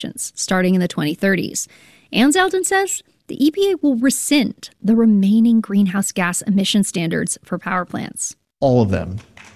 starting in the 2030s. And Zeldin says the EPA will rescind the remaining greenhouse gas emission standards for power plants. All of them.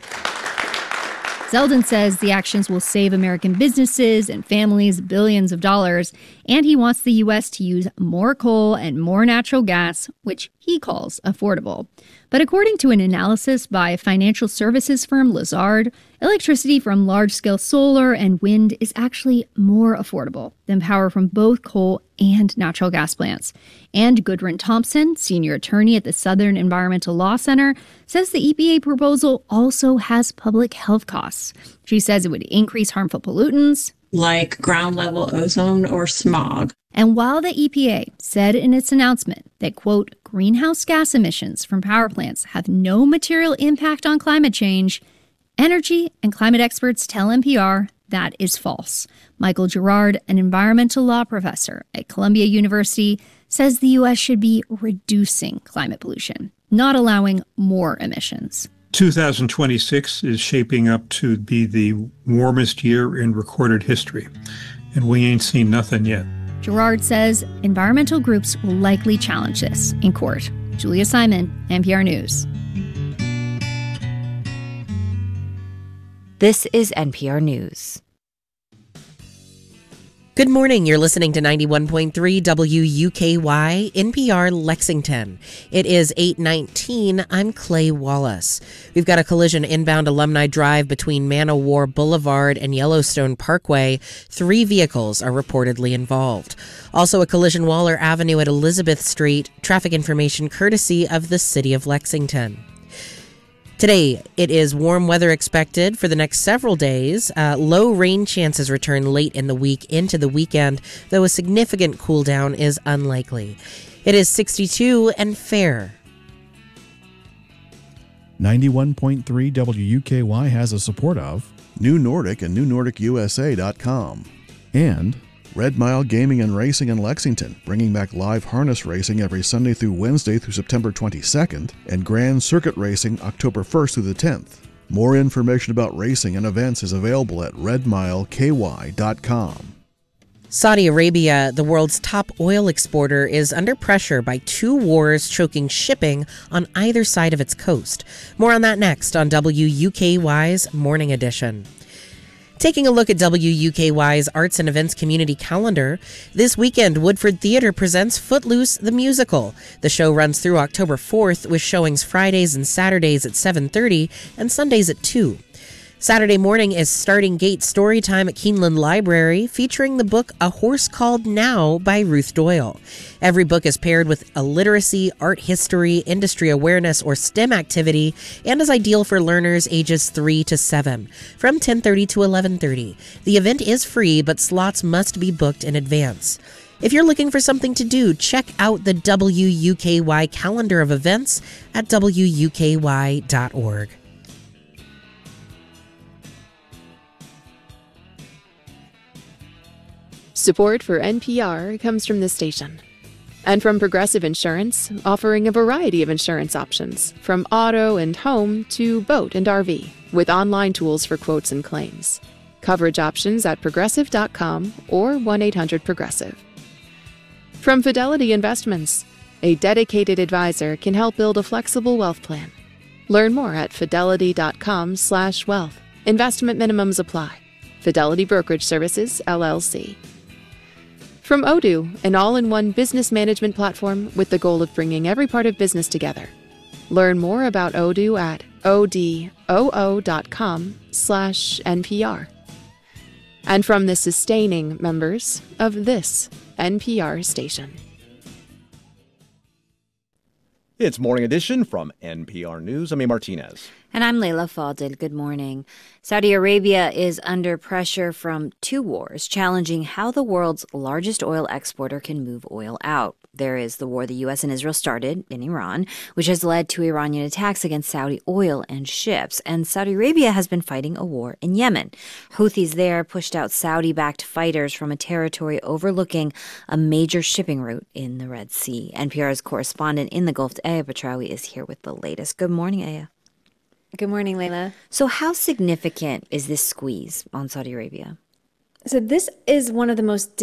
Zeldin says the actions will save American businesses and families billions of dollars, and he wants the U.S. to use more coal and more natural gas, which he calls affordable. But according to an analysis by financial services firm Lazard, electricity from large-scale solar and wind is actually more affordable than power from both coal and natural gas plants. And Gudrun Thompson, senior attorney at the Southern Environmental Law Center, says the EPA proposal also has public health costs. She says it would increase harmful pollutants, like ground level ozone or smog. And while the EPA said in its announcement that, quote, greenhouse gas emissions from power plants have no material impact on climate change, energy and climate experts tell NPR that is false. Michael Girard, an environmental law professor at Columbia University, says the U.S. should be reducing climate pollution, not allowing more emissions. 2026 is shaping up to be the warmest year in recorded history, and we ain't seen nothing yet. Girard says environmental groups will likely challenge this in court. Julia Simon, NPR News. This is NPR News. Good morning. You're listening to 91.3 WUKY, NPR Lexington. It is 8:19. I'm Clay Wallace. We've got a collision inbound Alumni Drive between Man O' War Boulevard and Yellowstone Parkway. 3 vehicles are reportedly involved. Also a collision Waller Avenue at Elizabeth Street. Traffic information courtesy of the City of Lexington. Today, it is warm weather expected for the next several days. Low rain chances return late in the week into the weekend, though a significant cool down is unlikely. It is 62 and fair. 91.3 WUKY has a support of New Nordic and NewNordicUSA.com and Red Mile Gaming and Racing in Lexington, bringing back live harness racing every Sunday through Wednesday through September 22nd, and Grand Circuit Racing October 1st through the 10th. More information about racing and events is available at redmileky.com. Saudi Arabia, the world's top oil exporter, is under pressure by 2 wars choking shipping on either side of its coast. More on that next on WUKY's Morning Edition. Taking a look at WUKY's Arts and Events Community Calendar, this weekend Woodford Theater presents Footloose the Musical. The show runs through October 4th with showings Fridays and Saturdays at 7:30 and Sundays at 2. Saturday morning is Starting Gate Storytime at Keeneland Library, featuring the book A Horse Called Now by Ruth Doyle. Every book is paired with a literacy, art history, industry awareness, or STEM activity, and is ideal for learners ages 3 to 7, from 10:30 to 11:30. The event is free, but slots must be booked in advance. If you're looking for something to do, check out the WUKY calendar of events at WUKY.org. Support for NPR comes from this station and from Progressive Insurance, offering a variety of insurance options, from auto and home to boat and RV, with online tools for quotes and claims. Coverage options at progressive.com or 1-800-PROGRESSIVE. From Fidelity Investments, a dedicated advisor can help build a flexible wealth plan. Learn more at fidelity.com/wealth. Investment minimums apply. Fidelity Brokerage Services, LLC. From Odoo, an all-in-one business management platform with the goal of bringing every part of business together. Learn more about Odoo at odoo.com/NPR. And from the sustaining members of this NPR station. It's Morning Edition from NPR News. I'm A. Martinez. And I'm Layla Fadel. Good morning. Saudi Arabia is under pressure from 2 wars, challenging how the world's largest oil exporter can move oil out. There is the war the U.S. and Israel started in Iran, which has led to Iranian attacks against Saudi oil and ships. And Saudi Arabia has been fighting a war in Yemen. Houthis there pushed out Saudi-backed fighters from a territory overlooking a major shipping route in the Red Sea. NPR's correspondent in the Gulf, Aya Petraoui, is here with the latest. Good morning, Aya. Good morning, Layla. So how significant is this squeeze on Saudi Arabia? So this is one of the most